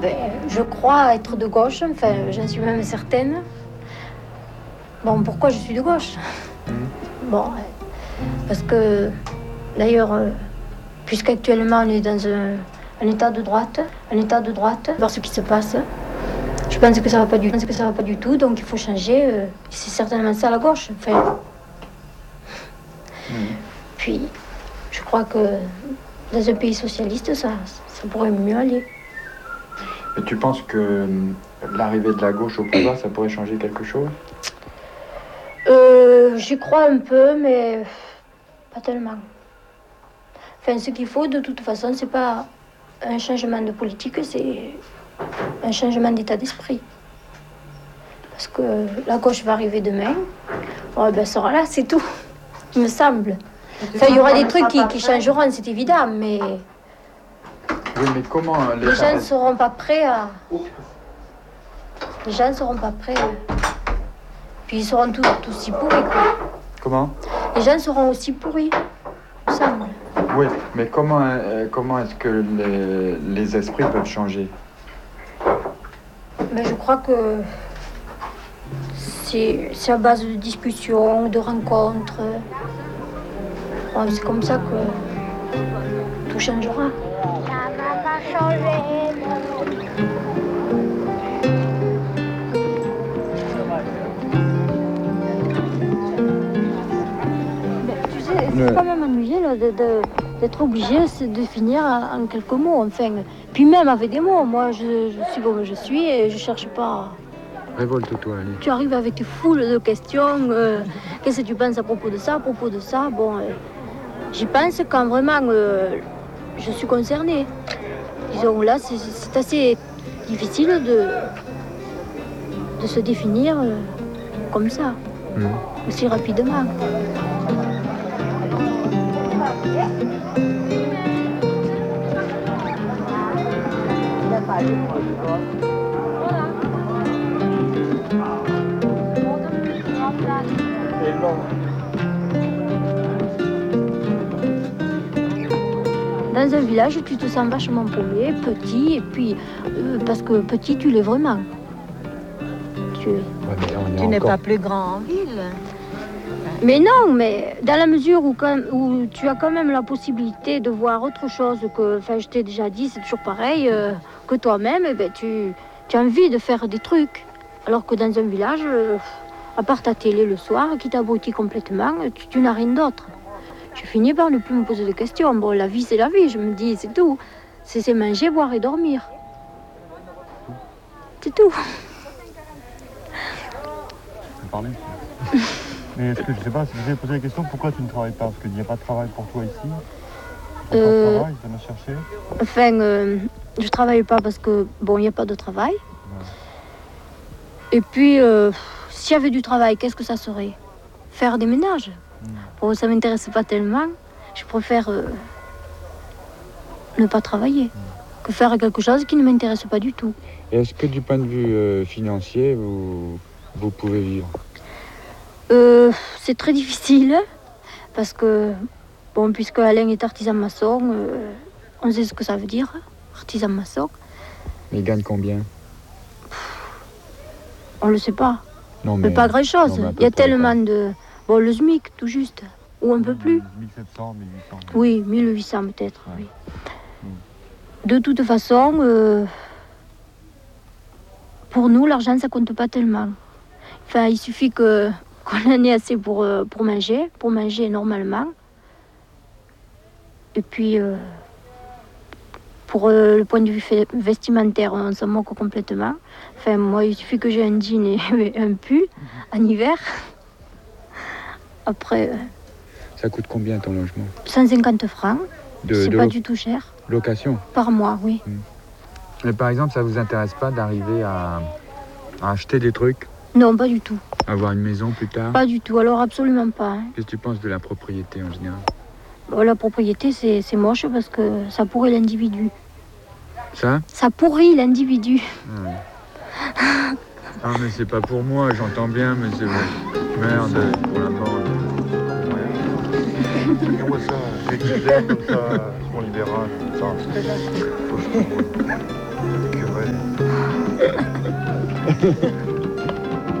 Je crois être de gauche, enfin j'en suis même certaine. Bon, pourquoi je suis de gauche? Bon, parce que d'ailleurs, puisqu'actuellement on est dans un état de droite, voir ce qui se passe, je pense que ça va pas du tout, donc il faut changer. C'est certainement ça la gauche. Enfin, puis je crois que dans un pays socialiste, ça pourrait mieux aller. Mais tu penses que l'arrivée de la gauche au pouvoir, ça pourrait changer quelque chose? J'y crois un peu, mais pas tellement. Enfin, ce qu'il faut, de toute façon, c'est pas un changement de politique, c'est un changement d'état d'esprit. Parce que la gauche va arriver demain, elle sera là, c'est tout, il me semble. Enfin, il y aura des trucs qui changeront, c'est évident, mais... Oui, mais comment les gens ne seront pas prêts à... Puis ils seront tous aussi pourris, quoi. Comment? Les gens seront aussi pourris, il me semble. Oui, mais comment est-ce que les esprits peuvent changer? Je crois que c'est à base de discussions, de rencontres. C'est comme ça que tout changera. Ça va pas changer. Tu sais, c'est quand même ennuyé là, d'être obligé de finir en quelques mots. Enfin, puis même avec des mots, moi je suis comme je suis et je cherche pas. Révolte-toi, allez. Tu arrives avec tes foules de questions. Qu'est-ce que tu penses à propos de ça, Bon, j'y pense quand vraiment je suis concernée. Disons, là, c'est assez difficile de se définir comme ça, aussi rapidement. Dans un village, tu te sens vachement paumé, petit, et puis parce que petit, tu l'es vraiment. Tu n'es pas plus grand en ville. Mais non, mais dans la mesure où tu as quand même la possibilité de voir autre chose que, enfin je t'ai déjà dit, c'est toujours pareil, que toi-même, tu as envie de faire des trucs. Alors que dans un village, à part ta télé le soir, qui t'abrutit complètement, tu n'as rien d'autre. Je finis par ne plus me poser de questions. Bon, la vie, c'est la vie, je me dis, c'est tout. C'est manger, boire et dormir. C'est tout. Parler. Mais est-ce que je sais pas, si je vais poser la question, pourquoi tu ne travailles pas? Parce qu'il n'y a pas de travail pour toi ici. Tu n'as pas de travail, tu viens me chercher. Enfin, je travaille pas parce que, bon, il n'y a pas de travail. Ouais. Et puis, s'il y avait du travail, qu'est-ce que ça serait? Faire des ménages. Bon, ça m'intéresse pas tellement. Je préfère ne pas travailler que faire quelque chose qui ne m'intéresse pas du tout. Et est-ce que du point de vue financier, vous pouvez vivre? C'est très difficile parce que, bon, puisque Alain est artisan maçon, on sait ce que ça veut dire, artisan maçon. Mais il gagne combien? On le sait pas. Non, mais pas grand-chose. Il y a tellement de... Bon, le SMIC, tout juste. Ou un peu plus. 1700, 1800. Oui, 1800 peut-être, oui. De toute façon, pour nous, l'argent, ça compte pas tellement. Enfin, il suffit qu'on en ait assez pour manger normalement. Et puis, pour le point de vue vestimentaire, on s'en moque complètement. Enfin, moi, il suffit que j'ai un jean et un pull en hiver. Après... Ça coûte combien ton logement? 150 francs. C'est pas du tout cher. Location? Par mois, oui. Mais par exemple, ça vous intéresse pas d'arriver à acheter des trucs? Non, pas du tout. Avoir une maison plus tard? Pas du tout, alors absolument pas. Qu'est-ce que tu penses de la propriété en général? Bon, la propriété, c'est moche parce que ça pourrit l'individu. Ça pourrit l'individu. Ah, mais c'est pas pour moi, j'entends bien, mais c'est merde pour la bande. Regarde-moi ça, j'ai comme ça, mon libéral, ça. Que vrai.